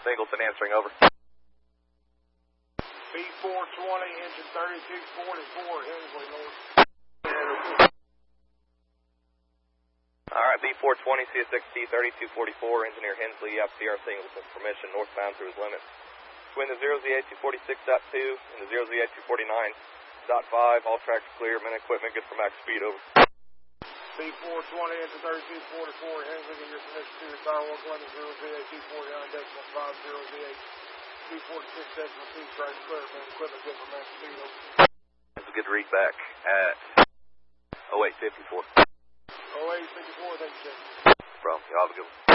Singleton answering, over. B420, engine 3244, Hensley North. Alright, B420, CSXT 3244, engineer Hensley, up Sierra Singleton's permission, northbound through his limits. Between the 0Z8246.2 and the 0Z8249.5, all tracks clear, men and equipment good for max speed, over. B420, engine 3244, Hensley, give your permission to retire work London 0Z8249.5, 0Z8246.2, tracks clear, men and equipment good for max speed, over. That's a good read back at 0854. 0854, thank you, sir. Bro, you have a good one.